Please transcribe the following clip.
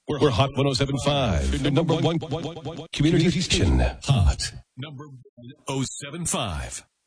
We're Hot 107.5, the number one community station. Hot number 107.5.